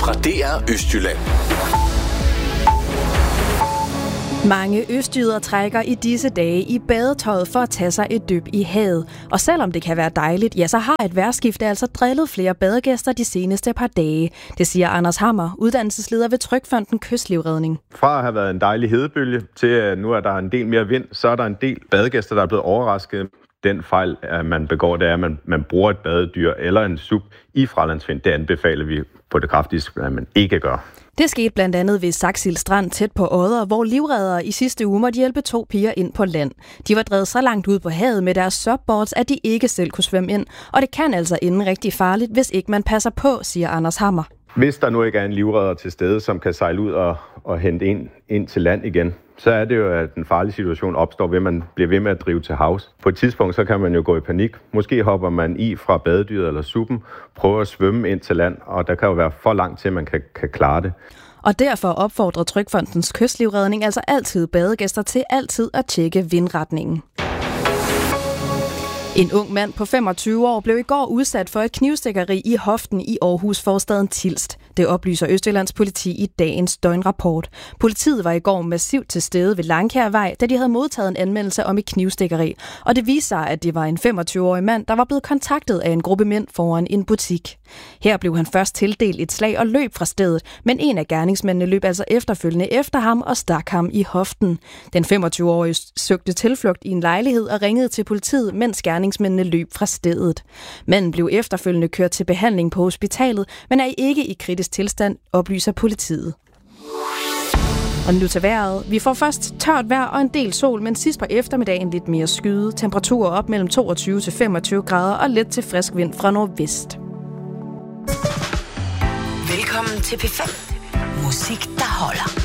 fra DR Østjylland. Mange østjyder trækker i disse dage i badetøjet for at tage sig et dyb i havet. Og selvom det kan være dejligt, ja, så har et vejrskifte altså drillet flere badegæster de seneste par dage. Det siger Anders Hammer, uddannelsesleder ved Trygfonden Kystlivredning. Fra at have været en dejlig hedebølge til at nu er der en del mere vind, så er der en del badegæster, der er blevet overrasket. Den fejl, at man begår, det er, at man bruger et badedyr eller en SUP i fralandsvind. Det anbefaler vi på det kraftigste, at man ikke gør. Det skete blandt andet ved Saxil Strand tæt på Odder, hvor livreddere i sidste uge måtte hjælpe 2 piger ind på land. De var drevet så langt ud på havet med deres subboards, at de ikke selv kunne svømme ind. Og det kan altså ende rigtig farligt, hvis ikke man passer på, siger Anders Hammer. Hvis der nu ikke er en livredder til stede, som kan sejle ud og hente ind til land igen, så er det jo, at den farlige situation opstår, ved at man bliver ved med at drive til havs. På et tidspunkt, så kan man jo gå i panik. Måske hopper man i fra badedyret eller suppen, prøver at svømme ind til land, og der kan jo være for langt til, at man kan klare det. Og derfor opfordrer Trygfondens Kystlivredning altså altid badegæster til altid at tjekke vindretningen. En ung mand på 25 år blev i går udsat for et knivstikkeri i hoften i Aarhus forstaden Tilst. Det oplyser Østjyllands politi i dagens døgnrapport. Politiet var i går massivt til stede ved Langkærvej, da de havde modtaget en anmeldelse om et knivstikkeri. Og det viste sig, at det var en 25-årig mand, der var blevet kontaktet af en gruppe mænd foran en butik. Her blev han først tildelt et slag og løb fra stedet, men en af gerningsmændene løb altså efterfølgende efter ham og stak ham i hoften. Den 25-årige søgte tilflugt i en lejlighed og ringede til politiet, mens gerningsmændene løb fra stedet. Manden blev efterfølgende kørt til behandling på hospitalet, men er ikke i kritisk tilstand, oplyser politiet. Og nu til vejret. Vi får først tørt vejr og en del sol, men sidst på eftermiddagen lidt mere skyde. Temperaturer op mellem 22 til 25 grader og let til frisk vind fra nordvest. Velkommen til P5. Musik, der holder.